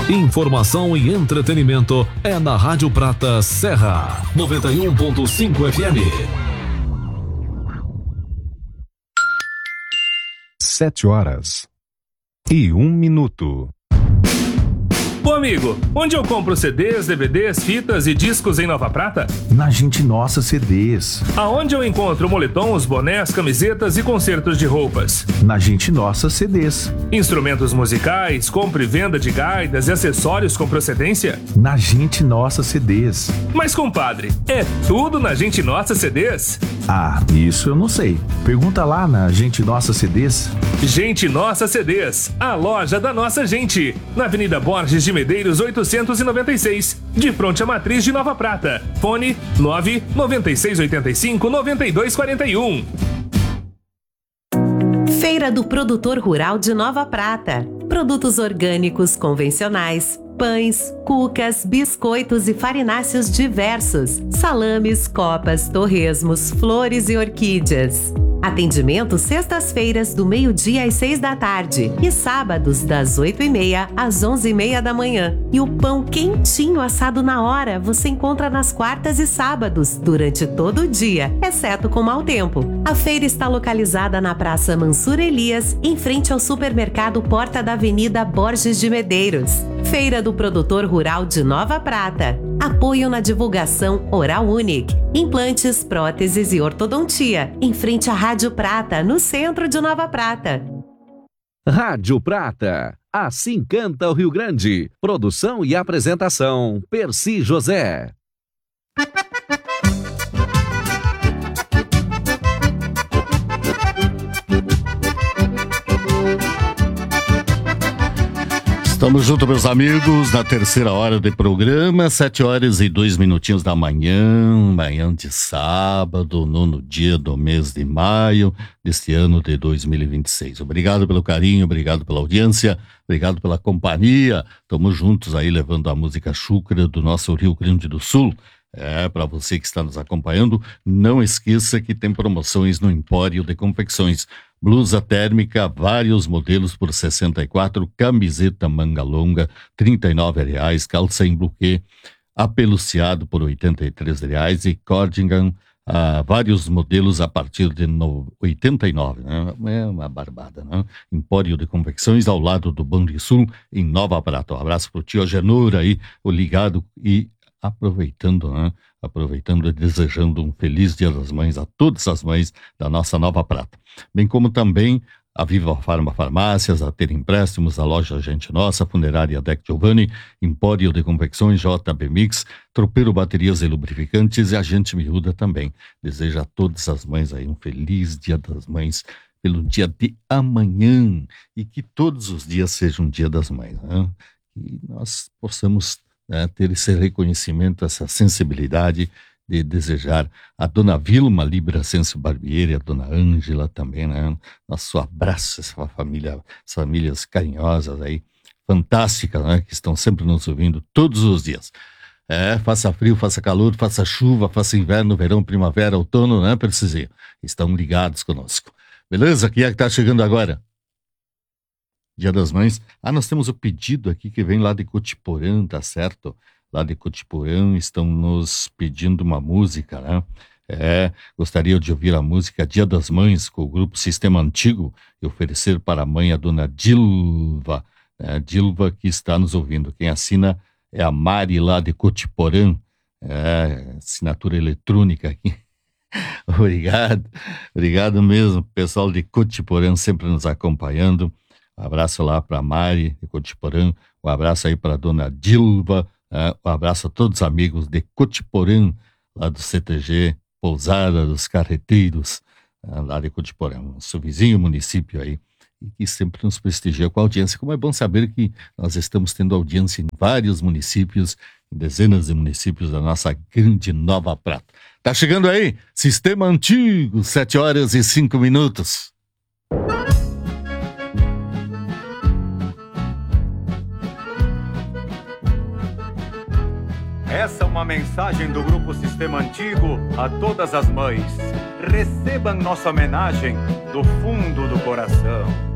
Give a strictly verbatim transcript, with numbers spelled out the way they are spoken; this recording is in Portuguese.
Informação e entretenimento é na Rádio Prata Serra, noventa e um ponto cinco F M. Sete horas e um minuto. Ô amigo, onde eu compro C Ds, D V Ds, fitas e discos em Nova Prata? Na Gente Nossa C Ds. Aonde eu encontro moletons, bonés, camisetas e concertos de roupas? Na Gente Nossa C Ds. Instrumentos musicais, compra e venda de gaitas e acessórios com procedência? Na Gente Nossa C Ds. Mas compadre, é tudo na Gente Nossa C Ds? Ah, isso eu não sei. Pergunta lá na Gente Nossa C Ds. Gente Nossa C Ds, a loja da nossa gente. Na Avenida Borges de Medeiros oitocentos e noventa e seis, de frente à matriz de Nova Prata. Fone nove nove seis oito cinco nove dois quatro um. Feira do Produtor Rural de Nova Prata. Produtos orgânicos convencionais, pães, cucas, biscoitos e farináceos diversos, salames, copas, torresmos, flores e orquídeas. Atendimento sextas-feiras do meio-dia às seis da tarde e sábados das oito e meia às onze e meia da manhã. E o pão quentinho assado na hora você encontra nas quartas e sábados durante todo o dia, exceto com mau tempo. A feira está localizada na Praça Mansur Elias, em frente ao supermercado Porta da Avenida Borges de Medeiros. Feira do Produtor Rural de Nova Prata. Apoio na divulgação Oral Unique, implantes, próteses e ortodontia, em frente à Rádio Prata, no centro de Nova Prata. Rádio Prata, assim canta o Rio Grande. Produção e apresentação, Percy José. Estamos juntos, meus amigos, na terceira hora do programa, sete horas e dois minutinhos da manhã, manhã de sábado, nono dia do mês de maio deste ano de dois mil e vinte e seis. Obrigado pelo carinho, obrigado pela audiência, obrigado pela companhia. Estamos juntos aí levando a música chúcara do nosso Rio Grande do Sul. É, para você que está nos acompanhando, não esqueça que tem promoções no Empório de Confecções. Blusa térmica, vários modelos por sessenta e quatro, camiseta manga longa, trinta e nove reais, calça em bloquê, apeluciado por oitenta e três reais e cardigan, ah, vários modelos a partir de no, oitenta e nove, né? É uma barbada, né? Empório de Confecções ao lado do Banrisul, em Nova Prata. Um abraço pro tio Agenor aí, o ligado e aproveitando, né? Aproveitando e desejando um feliz Dia das Mães a todas as mães da nossa Nova Prata. Bem como também a Viva Farma Farmácias, a Ter Empréstimos, a loja Gente Nossa, Funerária Deck Giovanni, Empório de Confecções, J B Mix, Tropeiro Baterias e Lubrificantes e a Gente Miúda também. Deseja a todas as mães aí um feliz Dia das Mães pelo dia de amanhã e que todos os dias sejam um Dia das Mães, né? E nós possamos, né, ter esse reconhecimento, essa sensibilidade de desejar a dona Vilma Libra Senso Barbieri, a dona Ângela também, né? Nosso abraço, essa família, essas famílias carinhosas aí, fantásticas, né? Que estão sempre nos ouvindo todos os dias. É, faça frio, faça calor, faça chuva, faça inverno, verão, primavera, outono, né, Percizinho? Estão ligados conosco. Beleza? Quem é que tá chegando agora? Dia das Mães. Ah, nós temos o pedido aqui que vem lá de Cotiporã, tá certo? Lá de Cotiporã estão nos pedindo uma música, né? É, gostaria de ouvir a música Dia das Mães com o grupo Sistema Antigo e oferecer para a mãe a dona Dilva, né? Dilva que está nos ouvindo. Quem assina é a Mari lá de Cotiporã, é, assinatura eletrônica aqui. Obrigado, obrigado mesmo, pessoal de Cotiporã sempre nos acompanhando. Um abraço lá para a Mari de Cotiporã, um abraço aí para a dona Dilva, uh, um abraço a todos os amigos de Cotiporã, lá do C T G, Pousada dos Carreteiros, uh, lá de Cotiporã, nosso vizinho município aí, e que sempre nos prestigia com a audiência. Como é bom saber que nós estamos tendo audiência em vários municípios, em dezenas de municípios da nossa grande Nova Prata. Tá chegando aí, Sistema Antigo, sete horas e cinco minutos. Essa é uma mensagem do Grupo Sistema Antigo a todas as mães. Recebam nossa homenagem do fundo do coração.